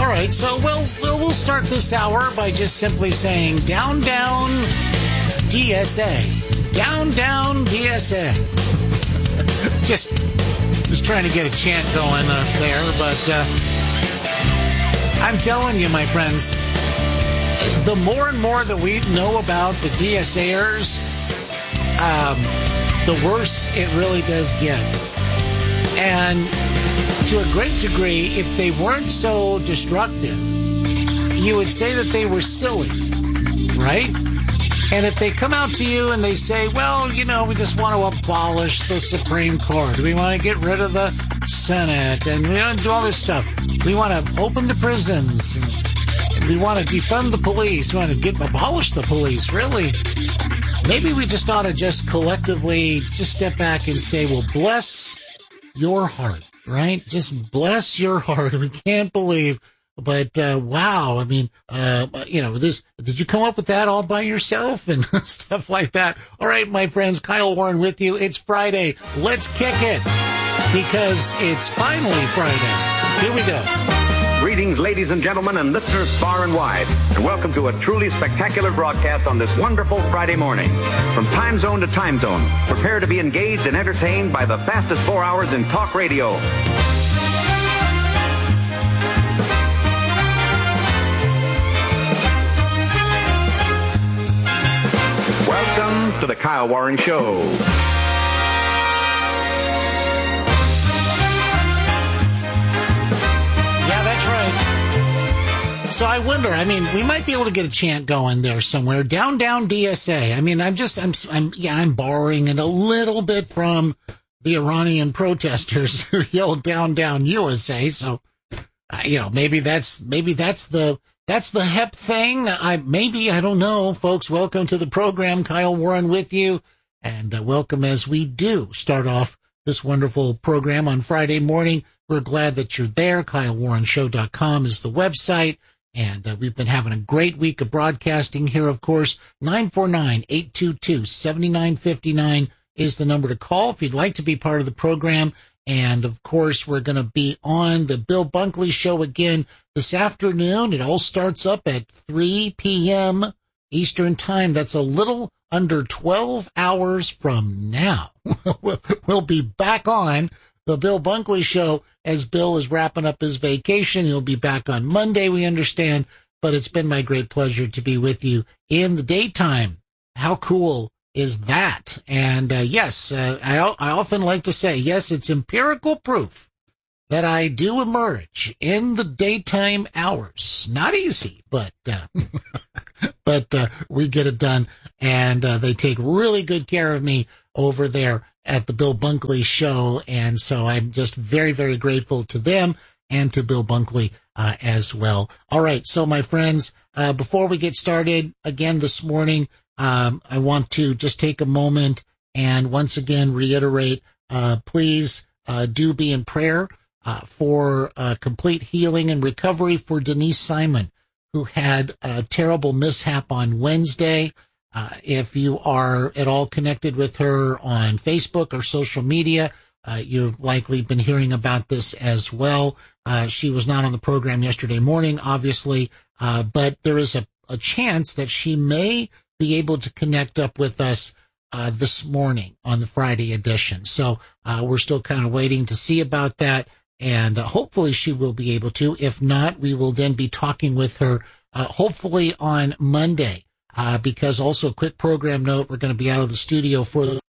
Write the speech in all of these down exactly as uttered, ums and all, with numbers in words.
All right, so we'll, we'll, we'll start this hour by just simply saying, down, down, D S A. Down, down, D S A. just, just trying to get a chant going up there, but uh, I'm telling you, my friends, the more and more that we know about the DSAers, um, the worse it really does get. And to a great degree, if they weren't so destructive, you would say that they were silly, right? And if they come out to you and they say, well, you know, we just want to abolish the Supreme Court. We want to get rid of the Senate, and we want to do all this stuff. We want to open the prisons. And we want to defund the police. We want to get abolish the police, really. Maybe we just ought to just collectively just step back and say, well, bless your heart, right? Just bless your heart. We can't believe, but uh, wow, I mean, uh, you know, this, did you come up with that all by yourself and stuff like that? All right, my friends, Kyle Warren with you. It's Friday. Let's kick it because it's finally Friday. Here we go. Greetings, ladies and gentlemen, and listeners far and wide, and welcome to a truly spectacular broadcast on this wonderful Friday morning. From time zone to time zone, prepare to be engaged and entertained by the fastest four hours in talk radio. Welcome to the Kyle Warren Show. So I wonder, I mean, we might be able to get a chant going there somewhere. Down, down, D S A. I mean, I'm just, I'm, I'm, yeah, I'm borrowing it a little bit from the Iranian protesters who yelled down, down, U S A. So, uh, you know, maybe that's, maybe that's the, that's the hep thing. I, maybe, I don't know, folks. Welcome to the program. Kyle Warren with you. And uh, welcome as we do start off this wonderful program on Friday morning. We're glad that you're there. Kyle Warren Show dot com is the website. And uh, we've been having a great week of broadcasting here, of course. nine four nine, eight two two, seven nine five nine is the number to call if you'd like to be part of the program. And, of course, we're going to be on the Bill Bunkley Show again this afternoon. It all starts up at three p.m. Eastern Time. That's a little under twelve hours from now. We'll be back on the Bill Bunkley Show as Bill is wrapping up his vacation. He'll be back on Monday, we understand, but it's been my great pleasure to be with you in the daytime. How cool is that? And uh, yes, uh, I, I often like to say, yes, it's empirical proof that I do emerge in the daytime hours. Not easy, but uh, but uh, we get it done, and uh, they take really good care of me over there at the Bill Bunkley Show, and so I'm just very, very grateful to them and to Bill Bunkley uh, as well. All right, so my friends, uh, before we get started again this morning, um, I want to just take a moment and once again reiterate, uh, please uh, do be in prayer uh, for uh, complete healing and recovery for Denise Simon, who had a terrible mishap on Wednesday. Uh, if you are at all connected with her on Facebook or social media, uh, you've likely been hearing about this as well. Uh, she was not on the program yesterday morning, obviously, uh, but there is a, a chance that she may be able to connect up with us uh, this morning on the Friday edition. So uh, we're still kind of waiting to see about that, and uh, hopefully she will be able to. If not, we will then be talking with her uh, hopefully on Monday. Uh, because also a quick program note, we're going to be out of the studio for the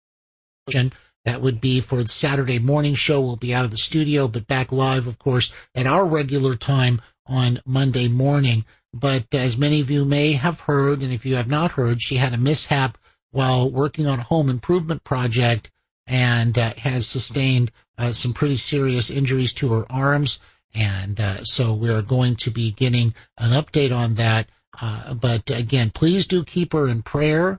that would be for the Saturday morning show. We'll be out of the studio, but back live, of course, at our regular time on Monday morning. But as many of you may have heard, and if you have not heard, she had a mishap while working on a home improvement project and uh, has sustained uh, some pretty serious injuries to her arms. And uh, so we're going to be getting an update on that. Uh, but again, please do keep her in prayer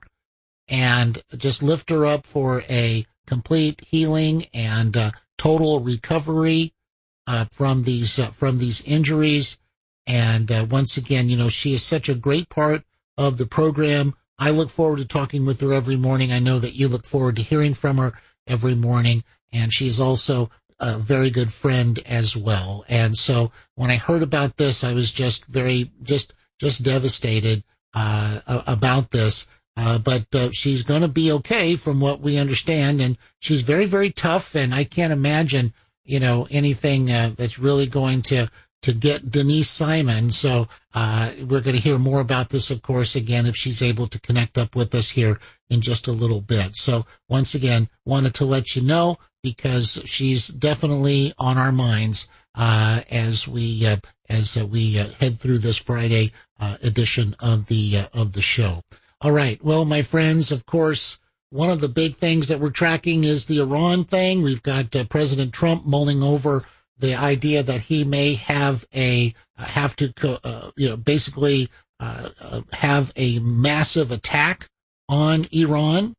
and just lift her up for a complete healing and uh, total recovery uh, from these uh, from these injuries. And uh, once again, you know, she is such a great part of the program. I look forward to talking with her every morning. I know that you look forward to hearing from her every morning. And she is also a very good friend as well. And so when I heard about this, I was just very, just, just devastated, uh, about this. Uh, but, uh, she's going to be okay from what we understand. And she's very, very tough. And I can't imagine, you know, anything, uh, that's really going to, to get Denise Simon. So, uh, we're going to hear more about this, of course, again, if she's able to connect up with us here in just a little bit. So once again, wanted to let you know, because she's definitely on our minds, uh, as we, uh, as uh, we uh, head through this Friday, uh, edition of the, uh, of the show. All right. Well, my friends, of course, one of the big things that we're tracking is the Iran thing. We've got uh, President Trump mulling over the idea that he may have a, uh, have to, uh, you know, basically, uh, uh, have a massive attack on Iran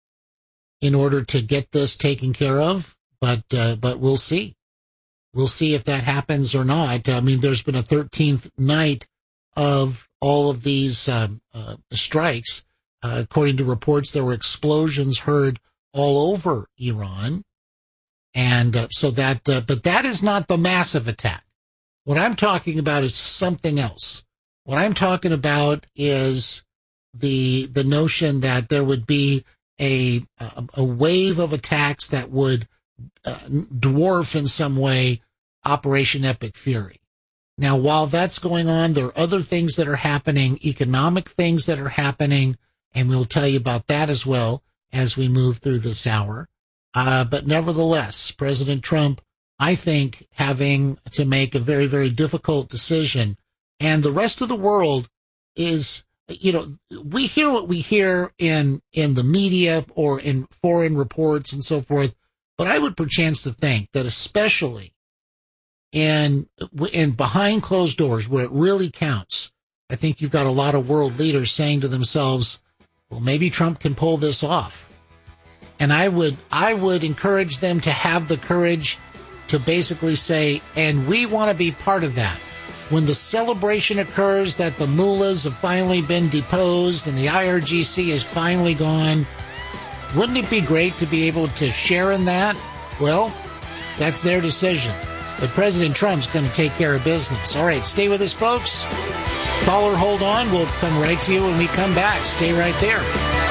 in order to get this taken care of. But, uh, but we'll see. We'll see if that happens or not. I mean, there's been a thirteenth night of all of these, um, uh, strikes. Uh, according to reports, there were explosions heard all over Iran. And uh, so that, uh, but that is not the massive attack. What I'm talking about is something else. What I'm talking about is the, the notion that there would be a, a, a wave of attacks that would uh, dwarf in some way Operation Epic Fury. Now, while that's going on, there are other things that are happening, economic things that are happening, and we'll tell you about that as well as we move through this hour. Uh, but nevertheless, President Trump, I think, having to make a very, very difficult decision. And the rest of the world is, you know, we hear what we hear in, in the media or in foreign reports and so forth. But I would perchance to think that especially in, in behind closed doors where it really counts, I think you've got a lot of world leaders saying to themselves, well, maybe Trump can pull this off. And I would, I would encourage them to have the courage to basically say, and we want to be part of that. When the celebration occurs that the mullahs have finally been deposed and the I R G C is finally gone, wouldn't it be great to be able to share in that? Well, that's their decision. But President Trump's going to take care of business. All right, stay with us, folks. Caller, hold on. We'll come right to you when we come back. Stay right there.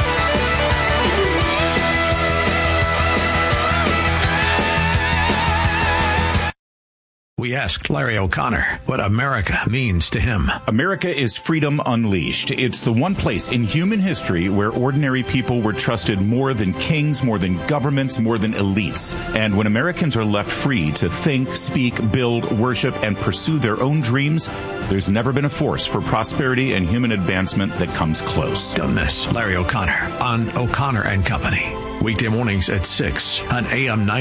We asked Larry O'Connor what America means to him. America is freedom unleashed. It's the one place in human history where ordinary people were trusted more than kings, more than governments, more than elites. And when Americans are left free to think, speak, build, worship, and pursue their own dreams, there's never been a force for prosperity and human advancement that comes close. Don't miss Larry O'Connor on O'Connor and Company. Weekday mornings at six on A M nine.